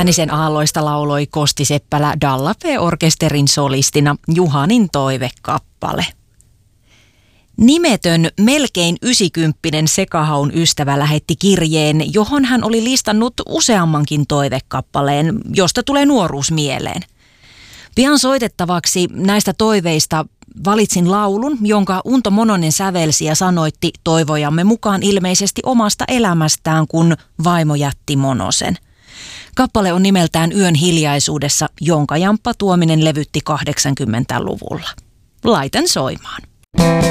Häänisen aalloista lauloi Kosti Seppälä Dalla-P-orkesterin solistina Juhanin toivekappale. Nimetön, melkein 90 sekahaun ystävä lähetti kirjeen, johon hän oli listannut useammankin toivekappaleen, josta tulee nuoruus mieleen. Pian soitettavaksi näistä toiveista valitsin laulun, jonka Unto Mononen sävelsi ja sanoitti toivojamme mukaan ilmeisesti omasta elämästään, kun vaimo jätti Monosen. Kappale on nimeltään Yön hiljaisuudessa, jonka Jamppa Tuominen levytti 80-luvulla. Laitan soimaan.